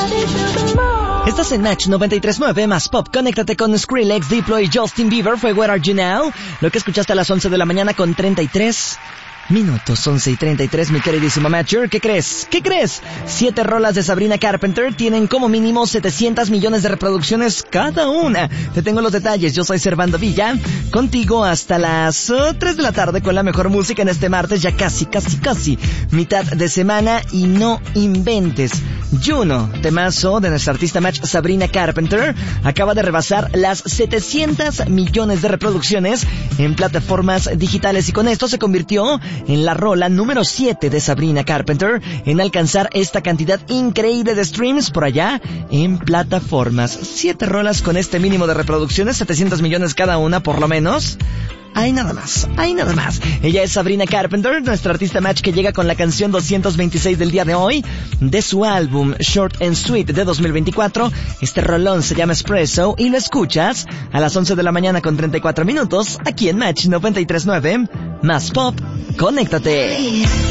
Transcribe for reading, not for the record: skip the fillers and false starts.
Estás en Match 93.9 más Pop. Conéctate con Skrillex, Diplo y Justin Bieber. Fue Where Are You Now. Lo que escuchaste a las 11 de la mañana con 33 minutos. 11:33, mi queridísimo Matcher. ¿Qué crees? 7 rolas de Sabrina Carpenter tienen como mínimo 700 millones de reproducciones cada una. Te tengo los detalles. Yo soy Servando Villa. Contigo hasta las 3 de la tarde con la mejor música en este martes. Ya casi mitad de semana. Y no inventes. Juno, temazo de nuestra artista Match Sabrina Carpenter, acaba de rebasar las 700 millones de reproducciones en plataformas digitales y con esto se convirtió en la rola número 7 de Sabrina Carpenter en alcanzar esta cantidad increíble de streams por allá en plataformas. 7 rolas con este mínimo de reproducciones, 700 millones cada una por lo menos. Ahí nada más. Ella es Sabrina Carpenter, nuestra artista Match que llega con la canción 226 del día de hoy, de su álbum Short and Sweet de 2024. Este rolón se llama Espresso y lo escuchas a las 11 de la mañana con 34 minutos aquí en Match 93.9. Más Pop, conéctate.